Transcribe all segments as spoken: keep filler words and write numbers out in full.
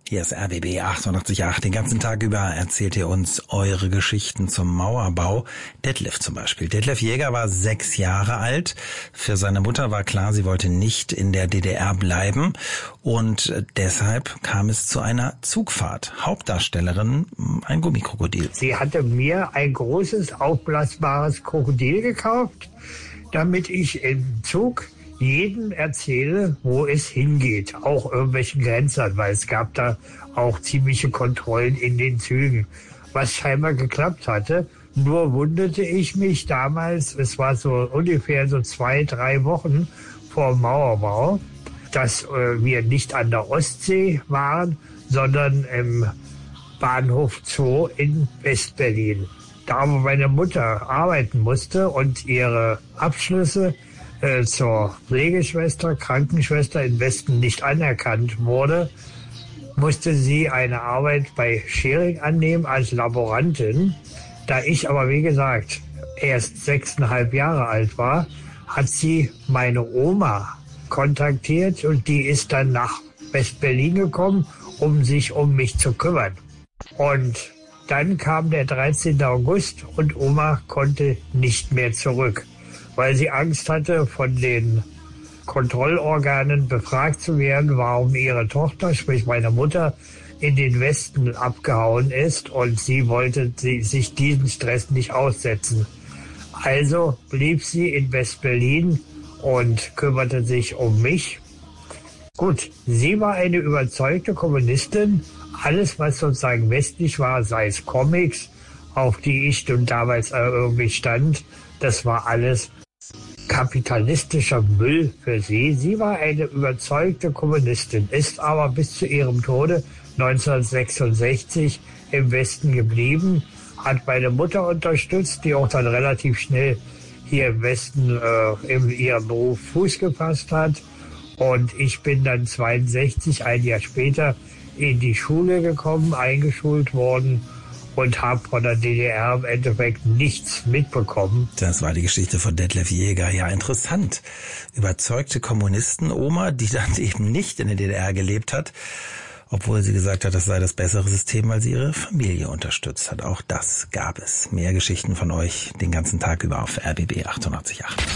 Hier ist R B B achtundachtzig Komma acht. Den ganzen Tag über erzählt ihr uns eure Geschichten zum Mauerbau. Detlef zum Beispiel. Detlef Jäger war sechs Jahre alt. Für seine Mutter war klar, sie wollte nicht in der D D R bleiben. Und deshalb kam es zu einer Zugfahrt. Hauptdarstellerin, ein Gummikrokodil. Sie hatte mir ein großes, aufblasbares Krokodil gekauft, damit ich im Zug jedem erzähle, wo es hingeht, auch irgendwelchen Grenzern, weil es gab da auch ziemliche Kontrollen in den Zügen, was scheinbar geklappt hatte. Nur wunderte ich mich damals, es war so ungefähr so zwei, drei Wochen vor Mauerbau, dass äh, wir nicht an der Ostsee waren, sondern im Bahnhof Zoo in Westberlin. Da wo meine Mutter arbeiten musste und ihre Abschlüsse zur Pflegeschwester, Krankenschwester im Westen nicht anerkannt wurde, musste sie eine Arbeit bei Schering annehmen als Laborantin. Da ich aber, wie gesagt, erst sechseinhalb Jahre alt war, hat sie meine Oma kontaktiert und die ist dann nach West-Berlin gekommen, um sich um mich zu kümmern. Und dann kam der dreizehnten August und Oma konnte nicht mehr zurück, weil sie Angst hatte, von den Kontrollorganen befragt zu werden, warum ihre Tochter, sprich meine Mutter, in den Westen abgehauen ist und sie wollte sie, sich diesen Stress nicht aussetzen. Also blieb sie in West-Berlin und kümmerte sich um mich. Gut, sie war eine überzeugte Kommunistin. Alles, was sozusagen westlich war, sei es Comics, auf die ich und damals irgendwie stand, das war alles kapitalistischer Müll für sie. Sie war eine überzeugte Kommunistin, ist aber bis zu ihrem Tode neunzehnhundertsechsundsechzig im Westen geblieben, hat meine Mutter unterstützt, die auch dann relativ schnell hier im Westen äh, in ihrem Beruf Fuß gefasst hat. Und ich bin dann zweiundsechzig, ein Jahr später, in die Schule gekommen, eingeschult worden und habe von der D D R im Endeffekt nichts mitbekommen. Das war die Geschichte von Detlef Jäger. Ja, interessant. Überzeugte Kommunisten-Oma, die dann eben nicht in der D D R gelebt hat, obwohl sie gesagt hat, das sei das bessere System, weil sie ihre Familie unterstützt hat. Auch das gab es. Mehr Geschichten von euch den ganzen Tag über auf R B B achtundachtzig Komma acht.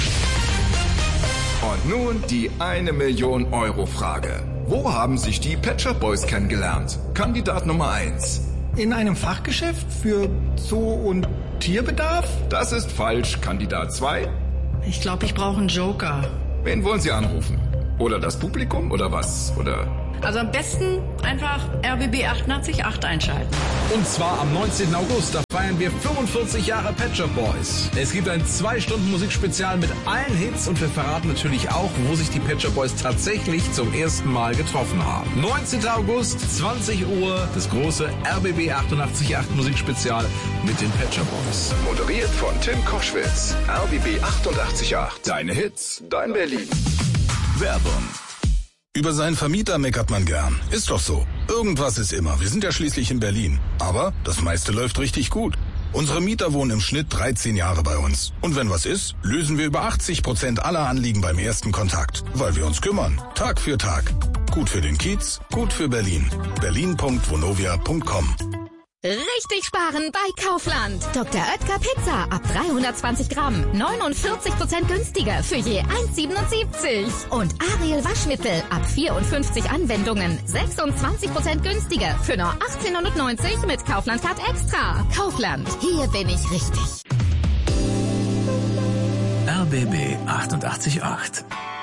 Und nun die eine Million Euro Frage. Wo haben sich die Pet Shop Boys kennengelernt? Kandidat Nummer eins. In einem Fachgeschäft für Zoo- und Tierbedarf? Das ist falsch. Kandidat zwei. Ich glaube, ich brauche einen Joker. Wen wollen Sie anrufen? Oder das Publikum oder was? Oder... Also am besten einfach R B B achtundachtzig Komma acht einschalten. Und zwar am neunzehnten August, da feiern wir fünfundvierzig Jahre Pet Shop Boys. Es gibt ein zwei Stunden Musikspezial mit allen Hits und wir verraten natürlich auch, wo sich die Pet Shop Boys tatsächlich zum ersten Mal getroffen haben. neunzehnten August, zwanzig Uhr, das große R B B achtundachtzig Komma acht Musikspezial mit den Pet Shop Boys. Moderiert von Tim Koschwitz. R B B achtundachtzig Komma acht. Deine Hits, dein Berlin. Werbung. Über seinen Vermieter meckert man gern. Ist doch so. Irgendwas ist immer. Wir sind ja schließlich in Berlin. Aber das meiste läuft richtig gut. Unsere Mieter wohnen im Schnitt dreizehn Jahre bei uns. Und wenn was ist, lösen wir über achtzig Prozent aller Anliegen beim ersten Kontakt. Weil wir uns kümmern. Tag für Tag. Gut für den Kiez, gut für Berlin. berlin punkt vonovia punkt com. Richtig sparen bei Kaufland. Doktor Oetker Pizza ab dreihundertzwanzig Gramm. neunundvierzig Prozent günstiger für je eins Komma siebenundsiebzig. Und Ariel Waschmittel ab vierundfünfzig Anwendungen. sechsundzwanzig Prozent günstiger für nur achtzehnhundertneunzig mit Kaufland Card Extra. Kaufland, hier bin ich richtig. R B B achtundachtzig Komma acht